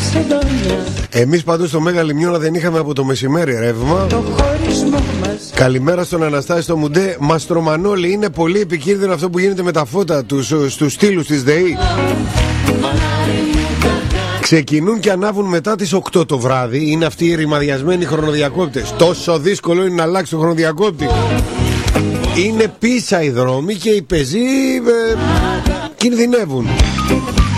Εμείς πάντως στο Μέγα Λιμνιώνα δεν είχαμε από το μεσημέρι ρεύμα. Καλημέρα στον Αναστάση στο Μουντέ. Μαστρομανόλη, είναι πολύ επικίνδυνο αυτό που γίνεται με τα φώτα στους στήλους της ΔΕΗ. Ξεκινούν και ανάβουν μετά τις 8 το βράδυ. Είναι αυτοί οι ρημαδιασμένοι χρονοδιακόπτες. Τόσο δύσκολο είναι να αλλάξει το χρονοδιακόπτη. Είναι πίσα οι δρόμοι και οι πεζοί κινδυνεύουν.